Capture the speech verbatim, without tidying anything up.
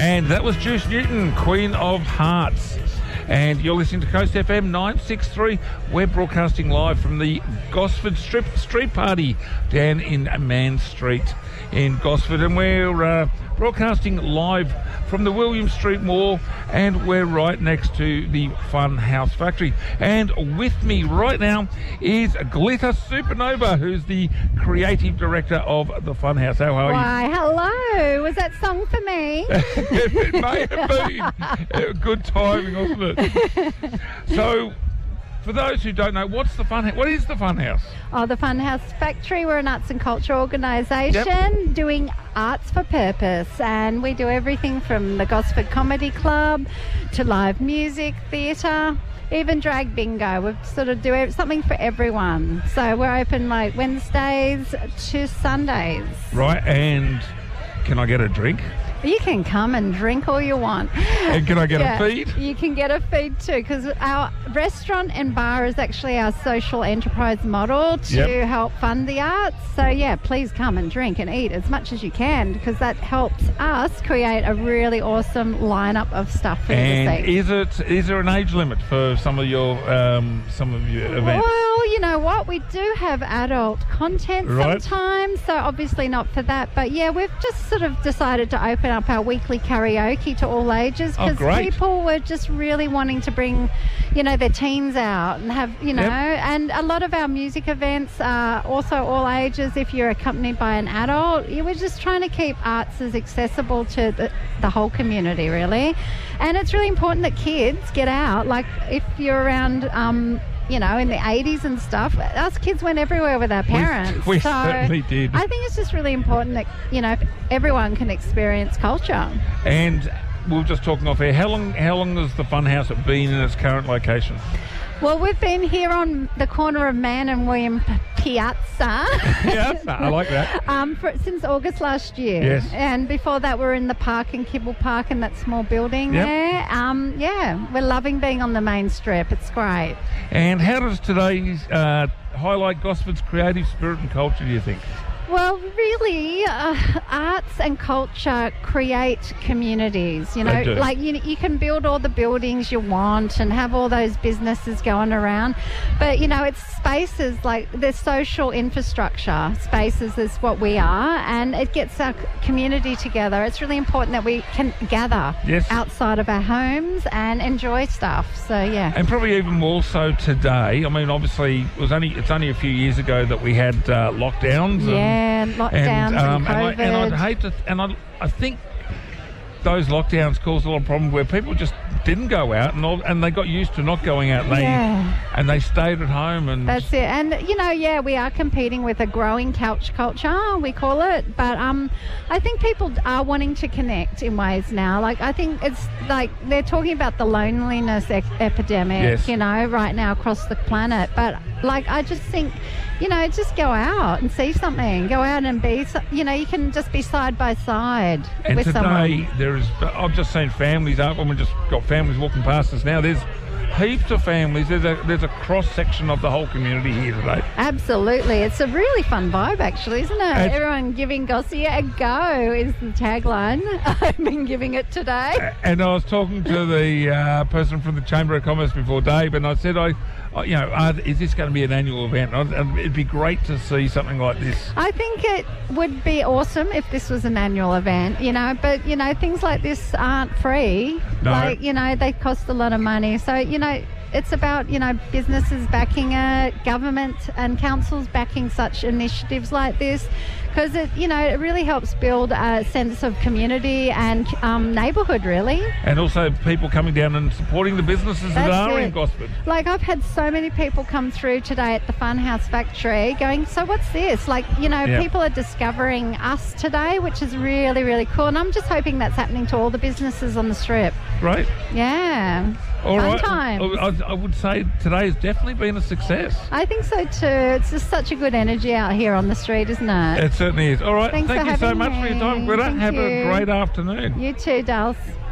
And that was Juice Newton, Queen of Hearts. And you're listening to Coast F M nine sixty-three. We're broadcasting live from the Gosford Strip Street Party down in Man Street in Gosford. And we're uh, broadcasting live from the William Street Mall, and we're right next to the Fun House Factory. And with me right now is Glitter Supernova, who's the creative director of the Fun House. How are Why, you? hello. Was that song for me? It may have been. Good timing, wasn't it? So, for those who don't know, what's the Fun House? What is the Fun House? Oh, the Fun House Factory. We're an arts and culture organisation yep. doing arts for purpose, and we do everything from the Gosford Comedy Club to live music, theatre, even drag bingo. We sort of do something for everyone. So we're open like Wednesdays to Sundays. Right, and can I get a drink? You can come and drink all you want. And can I get yeah, a feed? You can get a feed too, because our restaurant and bar is actually our social enterprise model to yep. help fund the arts. So yeah, please come and drink and eat as much as you can, because that helps us create a really awesome lineup of stuff for and you to see. And is it is there an age limit for some of your um, some of your events? Well, you know what, we do have adult content right. sometimes, so obviously not for that. But yeah, we've just sort of decided to open up our weekly karaoke to all ages, because oh, people were just really wanting to bring, you know, their teens out and have, you know, yep. and a lot of our music events are also all ages. If you're accompanied by an adult, you were just trying to keep arts as accessible to the, the whole community, really. And it's really important that kids get out. Like if you're around, um, you know, in the eighties and stuff, us kids went everywhere with our parents. We, we so certainly did. I think it's just really important that, you know, everyone can experience culture. And we were just talking off air, how long, how long has the Fun House been in its current location? Well, we've been here on the corner of Man and William Piazza. Piazza, I like that. Um, for, since August last year. Yes. And before that, we were in the park in Kibble Park in that small building yep. there. Um, yeah, we're loving being on the main strip. It's great. And how does today's uh, highlight Gosford's creative spirit and culture, do you think? Well, really, uh, arts and culture create communities, you know, like you, you can build all the buildings you want and have all those businesses going around, but, you know, it's spaces like the social infrastructure spaces is what we are, and it gets our community together. It's really important that we can gather yes. outside of our homes and enjoy stuff. So, yeah. And probably even more so today. I mean, obviously, it was only it's only a few years ago that we had uh, lockdowns. And, yeah. And lockdowns and, um, and COVID. And, I, and I'd hate to, and I, I think those lockdowns caused a lot of problems where people just didn't go out, and all, and they got used to not going out. And they, yeah. and they stayed at home. And that's it. And, you know, yeah, we are competing with a growing couch culture, we call it. But um, I think people are wanting to connect in ways now. Like, I think it's like they're talking about the loneliness e- epidemic, yes. you know, right now across the planet. But, like, I just think, you know, just go out and see something. Go out and be, you know, you can just be side by side and with today, someone. there is, I've just seen families up, and we've just got families walking past us now. There's heaps of families. There's a there's a cross section of the whole community here today. Absolutely, it's a really fun vibe, actually, isn't it? It's, Everyone giving Gossia a go is the tagline. I've been giving it today. And I was talking to the uh, person from the Chamber of Commerce before, Dave, and I said, I, I you know, are, is this going to be an annual event? I'd, it'd be great to see something like this. I think it would be awesome if this was an annual event, you know. But you know, things like this aren't free. No. Like, you know, they cost a lot of money. So, you know, it's about, you know, businesses backing it, government and councils backing such initiatives like this, because it, you know, it really helps build a sense of community and um, neighbourhood, really. And also people coming down and supporting the businesses That's that are it. in Gosford. Like, I've had so many people come through today at the Fun House Factory going, so what's this? Like, you know, yeah. people are discovering us today, which is really, really cool. And I'm just hoping that's happening to all the businesses on the strip. Great. Yeah. All Fun right. times. I, I would say today has definitely been a success. I think so too. It's just such a good energy out here on the street, isn't it? It certainly is. All right. Thanks Thank for you so having much me. for your time, Glitter. Thank Have you. a great afternoon. You too, Dulce.